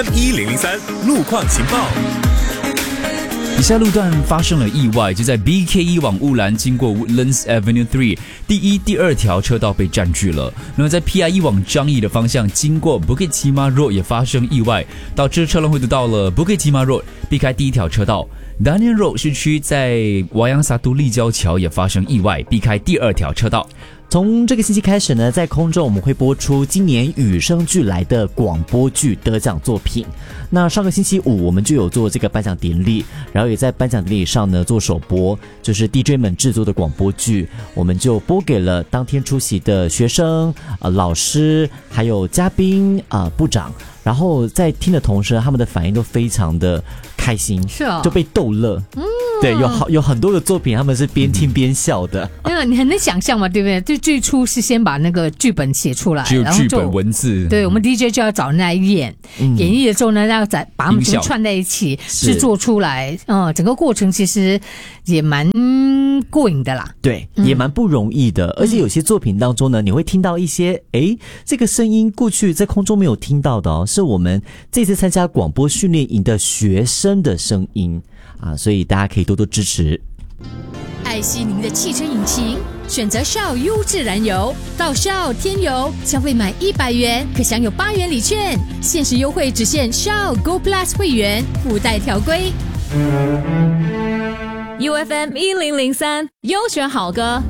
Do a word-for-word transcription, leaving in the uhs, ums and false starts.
一零零三路况情报。 以下路段发生了意外，就在 B K 一 往乌兰经过 Woodlands Avenue 三， 第一、第二条车道被占据了。那么在 P I 一 往樟宜的方向经过 Bukit Timah Road 也发生意外，导致车辆会到了 Bukit Timah Road， 避开第一条车道。Daniel Road 市区在 Wayang Satu 立交桥也发生意外，避开第二条车道。 从这个星期开始呢，在空中我们会播出今年与生俱来的广播剧得奖作品。那上个星期五我们就有做这个颁奖典礼，然后也在颁奖典礼上呢做首播，就是 D J 们制作的广播剧，我们就播给了当天出席的学生、呃、老师还有嘉宾、呃、部长。然后在听的同时，他们的反应都非常的开心， 是啊、哦， 就被逗乐。嗯，对，有好有很多的作品，他们是边听边笑的。 那个你很能想象嘛，对不对？就最初是先把那个剧本写出来， 只有剧本文字。 对，我们 D J 就要找人来演，嗯、演绎了之后呢，要再把他们全串在一起制作出来。嗯，整个过程其实也蛮过瘾的啦。 对，也蛮不容易的。嗯、而且有些作品当中呢，你会听到一些，诶，这个声音过去在空中没有听到的哦。是我们这次参加广播训练营的学生的声音啊，所以大家可以多多支持。 爱惜您的汽车引擎，选择 Shell 优质燃油，到 Shell 添油，消费满一百元可享有八元礼券，限时优惠只限 Shell Go Plus 会员，附带条规。 U F M 一零零三优选好歌